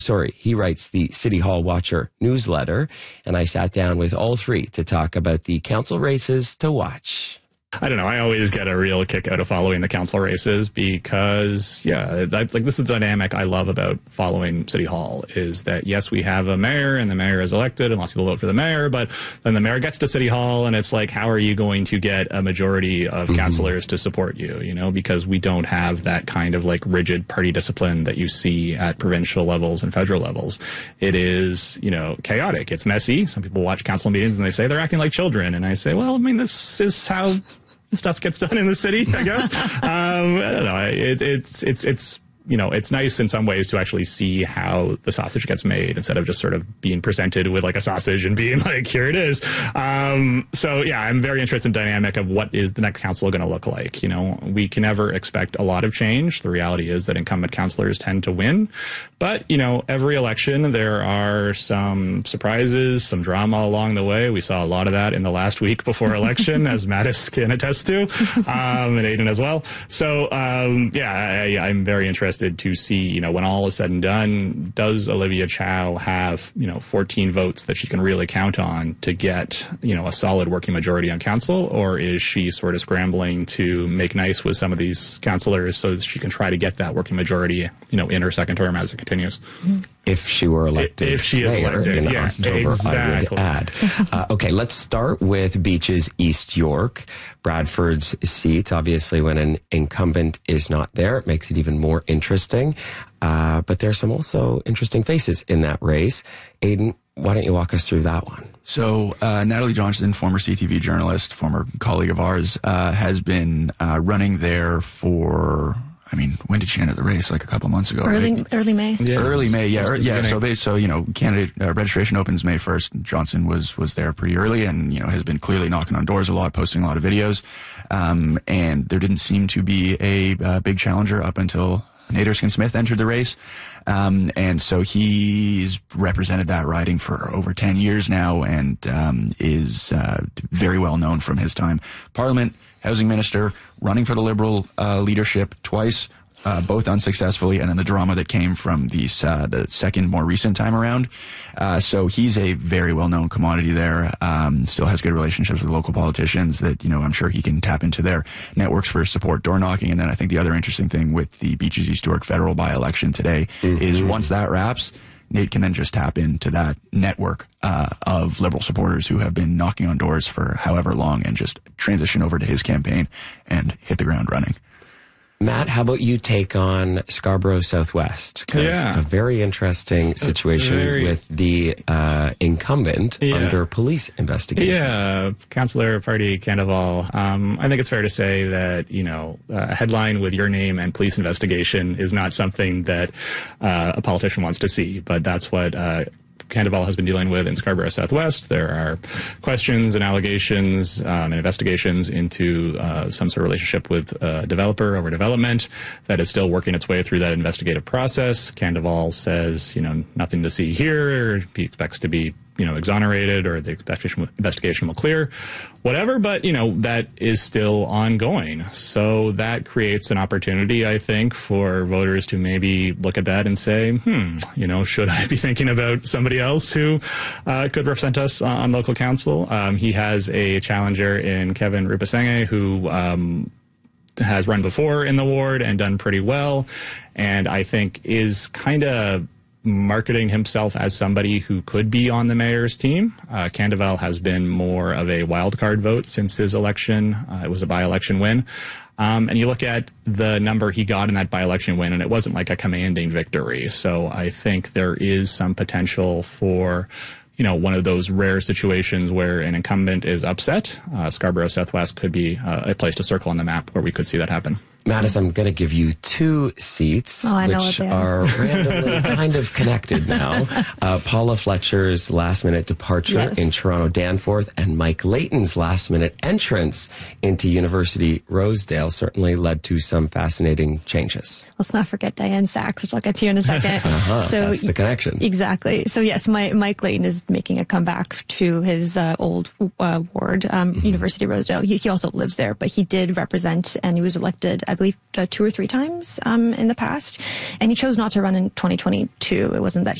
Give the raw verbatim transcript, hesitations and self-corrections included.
Sorry, he writes the City Hall Watcher newsletter, and I sat down with all three to talk about the council races to watch. I don't know. I always get a real kick out of following the council races because, yeah, that, like this is the dynamic I love about following City Hall is that, yes, we have a mayor and the mayor is elected and lots of people vote for the mayor, but then the mayor gets to City Hall and it's like, how are you going to get a majority of mm-hmm. councillors to support you, you know, because we don't have that kind of like rigid party discipline that you see at provincial levels and federal levels. It is, you know, chaotic. It's messy. Some people watch council meetings and they say they're acting like children. And I say, well, I mean, this is how stuff gets done in the city, I guess. um, I don't know. It, it's, it's, it's, you know, it's nice in some ways to actually see how the sausage gets made instead of just sort of being presented with like a sausage and being like, here it is. Um, so yeah, I'm very interested in the dynamic of what is the next council going to look like. You know, we can never expect a lot of change. The reality is that incumbent councillors tend to win. But, you know, every election, there are some surprises, some drama along the way. We saw a lot of that in the last week before election, as Mattis can attest to, um, and Aidan as well. So, um, yeah, I, I'm very interested to see, you know, when all is said and done, does Olivia Chow have, you know, fourteen votes that she can really count on to get, you know, a solid working majority on council? Or is she sort of scrambling to make nice with some of these councillors so that she can try to get that working majority, you know, in her second term as it continues? If she were elected, if she is elected, in yeah, October, exactly. I would add. Uh, okay, let's start with Beach's East York, Bradford's seat. Obviously, when an incumbent is not there, it makes it even more interesting. Uh, but there's some also interesting faces in that race. Aidan, why don't you walk us through that one? So uh, Natalie Johnston, former C T V journalist, former colleague of ours, uh, has been uh, running there for... I mean, when did she enter the race? Like a couple of months ago, early, right? early May. Yeah, early May, yeah, er, yeah. So, so you know, candidate uh, registration opens May first. Johnson was was there pretty early, and you know, has been clearly knocking on doors a lot, posting a lot of videos. Um, and there didn't seem to be a uh, big challenger up until Nate Erskine-Smith entered the race. Um, and so he's represented that riding for over ten years now, and um, is uh, very well known from his time. Parliament, housing minister, running for the Liberal uh, leadership twice, uh, both unsuccessfully, and then the drama that came from these, uh, the second more recent time around. Uh, so he's a very well-known commodity there, um, still has good relationships with local politicians that, you know, I'm sure he can tap into their networks for support door knocking. And then I think the other interesting thing with the Beaches East York federal by-election today mm-hmm. is once that wraps, Nate can then just tap into that network uh, of Liberal supporters who have been knocking on doors for however long and just transition over to his campaign and hit the ground running. Matt, how about you take on Scarborough Southwest? Yeah. A very interesting situation very, with the uh, incumbent yeah. under police investigation. Yeah, Councillor Party Candival. Um, I think it's fair to say that, you know, a headline with your name and police investigation is not something that uh, a politician wants to see, but that's what uh, Candival has been dealing with in Scarborough Southwest. There are questions and allegations um, and investigations into uh, some sort of relationship with a developer over development that is still working its way through that investigative process. Candival says, you know, nothing to see here. He expects to be, you know, exonerated, or the investigation, investigation will clear, whatever. But, you know, that is still ongoing. So that creates an opportunity, I think, for voters to maybe look at that and say, hmm, you know, should I be thinking about somebody else who uh, could represent us on local council? Um, he has a challenger in Kevin Rupasenge, who um, has run before in the ward and done pretty well, and I think is kind of marketing himself as somebody who could be on the mayor's team. Uh, Candival has been more of a wild card vote since his election. Uh, it was a by-election win. Um, and you look at the number he got in that by-election win, and it wasn't like a commanding victory. So I think there is some potential for, you know, one of those rare situations where an incumbent is upset. Uh, Scarborough Southwest could be uh, a place to circle on the map where we could see that happen. Mattis, I'm going to give you two seats, oh, which are randomly kind of connected now. Uh, Paula Fletcher's last-minute departure yes. in Toronto Danforth, and Mike Layton's last-minute entrance into University Rosedale certainly led to some fascinating changes. Let's not forget Diane Sachs, which I'll get to in a second. uh-huh, so that's the connection. Exactly. So yes, my, Mike Layton is making a comeback to his uh, old uh, ward, um, mm-hmm. University Rosedale. He, he also lives there, but he did represent, and he was elected I believe, uh, two or three times um, in the past. And he chose not to run in twenty twenty-two. It wasn't that